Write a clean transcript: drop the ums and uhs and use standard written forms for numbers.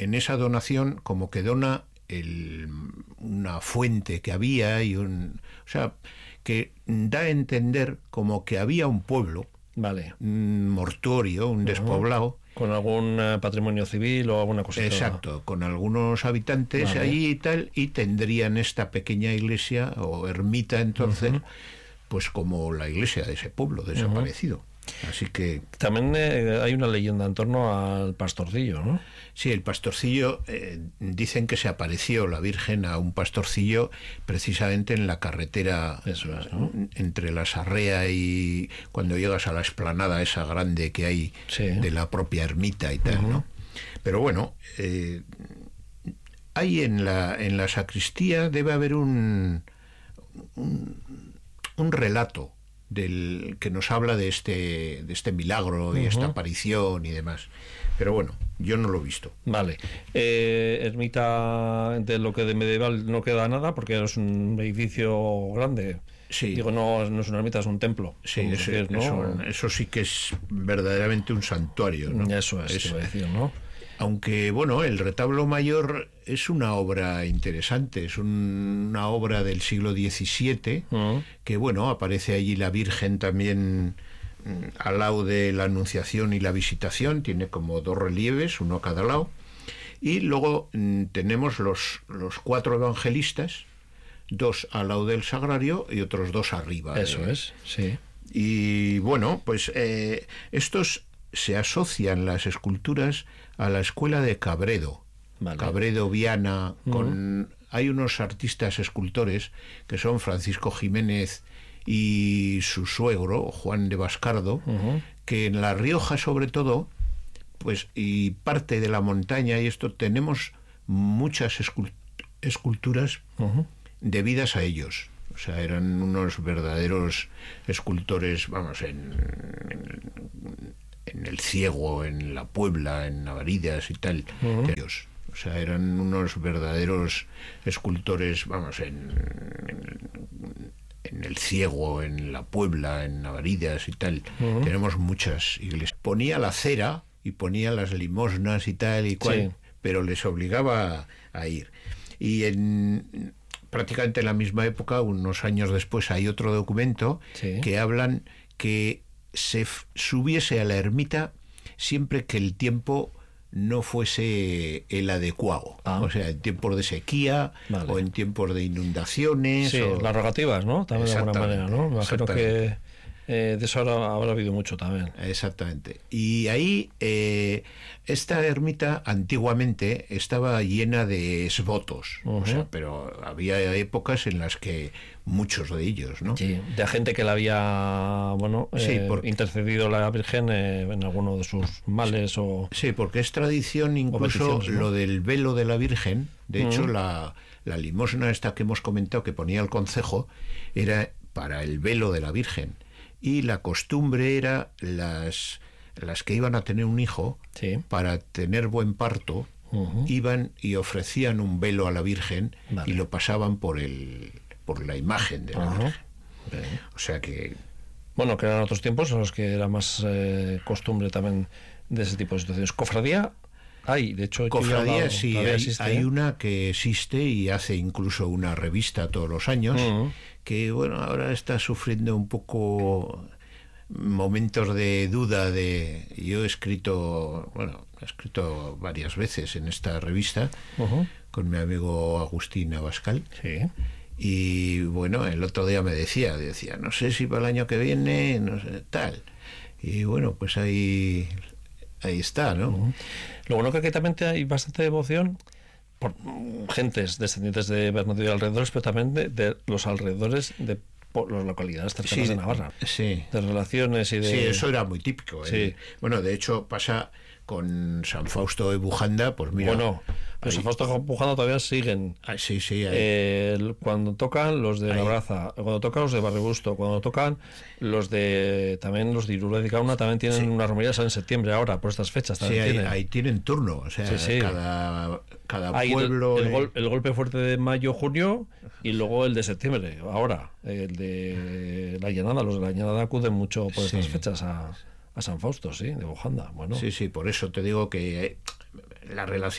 en esa donación como que dona una fuente que había o sea, que da a entender como que había un pueblo, vale, un mortuorio, un despoblado, con algún patrimonio civil o alguna cosita. exacto, con algunos habitantes, vale, allí y tal, y tendrían esta pequeña iglesia o ermita entonces, pues como la iglesia de ese pueblo desaparecido. Así que también hay una leyenda en torno al pastorcillo, ¿no? Sí, el pastorcillo, dicen que se apareció la Virgen a un pastorcillo precisamente en la carretera, eso es, ¿no?, entre la Sarrea y cuando llegas a la explanada esa grande que hay, sí, de la propia ermita y tal, ¿no? Pero bueno, hay en la sacristía debe haber un relato del que nos habla de este milagro y esta aparición y demás, pero bueno, yo no lo he visto. Vale, ermita, de lo que de medieval no queda nada porque es un edificio grande. Sí. Digo, no es una ermita, es un templo. Sí, eso sí que es verdaderamente un santuario, ¿no? Eso es, te iba a decir, ¿no? Aunque, bueno, el retablo mayor es una obra interesante, es una obra del siglo XVII, que, bueno, aparece allí la Virgen también al lado de la Anunciación y la Visitación, tiene como dos relieves, uno a cada lado, y luego tenemos los 4 evangelistas, 2 al lado del sagrario y otros 2 arriba. Eso es, sí. Y, bueno, pues estos se asocian, las esculturas, a la escuela de Cabredo. Vale. Cabredo, Viana, hay unos artistas escultores que son Francisco Jiménez y su suegro, Juan de Bascardo, que en La Rioja sobre todo, pues, y parte de la montaña y esto, tenemos muchas esculturas debidas a ellos. O sea, eran unos verdaderos escultores, vamos, en el Ciego, en la Puebla, en Navaridas y tal. Ellos, o sea, eran unos verdaderos escultores, vamos, en el Ciego, en la Puebla, en Navaridas y tal. Tenemos muchas iglesias. Ponía la cera y ponía las limosnas y tal y cual, sí, pero les obligaba a ir. Y en prácticamente en la misma época, unos años después, hay otro documento, sí, que hablan que se subiese a la ermita siempre que el tiempo no fuese el adecuado, o sea, en tiempos de sequía, vale, o en tiempos de inundaciones, sí, las rogativas, ¿no? También de alguna manera, ¿no? Me imagino que de eso habrá habido mucho también. Exactamente. Y ahí esta ermita antiguamente estaba llena de esvotos, o sea, pero había épocas en las que muchos de ellos, ¿no? Sí, de gente que le había, bueno, sí, intercedido la Virgen en alguno de sus males o... Sí, porque es tradición incluso, ¿no?, lo del velo de la Virgen. De hecho, la limosna esta que hemos comentado que ponía el concejo era para el velo de la Virgen. Y la costumbre era las que iban a tener un hijo, sí, para tener buen parto, iban y ofrecían un velo a la Virgen, vale, y lo pasaban por la imagen de la Virgen. O sea que... Bueno, que eran otros tiempos en los que era más costumbre también de ese tipo de situaciones. ¿Cofradía? Hay, de hecho... Cofradía, sí, hay una que existe y hace incluso una revista todos los años, que, bueno, ahora está sufriendo un poco momentos de duda. Yo he escrito varias veces en esta revista con mi amigo Agustín Abascal. Sí. Y bueno, el otro día me decía, no sé si para el año que viene, no sé, tal. Y bueno, pues ahí está, ¿no? Lo bueno que aquí también hay bastante devoción por gentes descendientes de Bernardo y alrededores, pero también de los alrededores de las localidades cercanas, sí, de Navarra. Sí. De relaciones y de... Sí, eso era muy típico. Sí. Bueno, de hecho pasa con San Fausto de Bujanda, pues mira... Bueno, los San Fausto de Bujanda todavía siguen. Sí. Cuando tocan los de La Braza, cuando tocan los de Barrebusto, cuando tocan también los de Irula de Gauna, también tienen una romería en septiembre ahora, por estas fechas. Sí, ahí tienen turno, o sea, cada pueblo... El golpe fuerte de mayo, junio, y luego el de septiembre, ahora, el de la Llanada. Los de la Llanada acuden mucho por estas fechas a San Fausto, sí, de Bujanda. Bueno. Sí, por eso te digo que la relación